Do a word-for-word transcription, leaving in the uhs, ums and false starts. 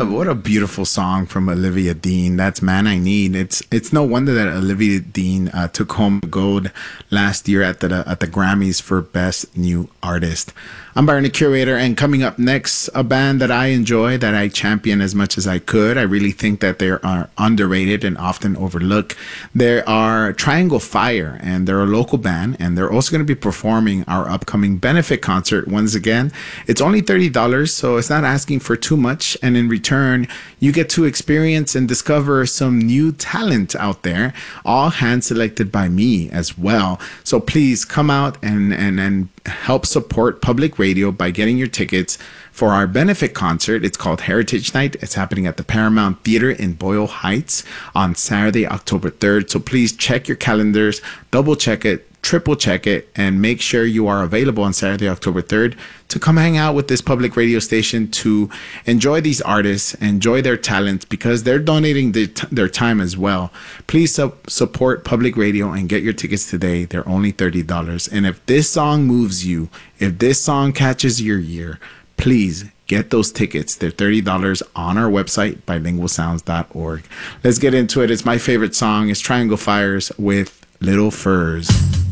a what a beautiful song from Olivia Dean. That's "Man I Need." It's it's no wonder that Olivia Dean uh, took home gold last year at the at the Grammys for Best New Artist. I'm Byron the Curator, and coming up next, a band that I enjoy, that I champion as much as I could. I really think that they are underrated and often overlooked. They are Triangle Fire, and they're a local band, and they're also going to be performing our upcoming benefit concert once again. It's only thirty dollars, so it's not asking for too much, and in return, you get to experience and discover some new talent out there, all hand selected by me as well. So please come out and and and help support public radio by getting your tickets for our benefit concert. It's called Heritage Night. It's happening at the Paramount Theater in Boyle Heights on Saturday, October third. So please check your calendars, double check it, triple check it, and make sure you are available on Saturday, October third to come hang out with this public radio station to enjoy these artists, enjoy their talents, because they're donating the t- their time as well. Please su- support public radio and get your tickets today. They're only thirty dollars. And if this song moves you, if this song catches your ear, please get those tickets. They're thirty dollars on our website, bilingual sounds dot org. Let's get into it. It's my favorite song. It's Triangle Fires with Little Furs.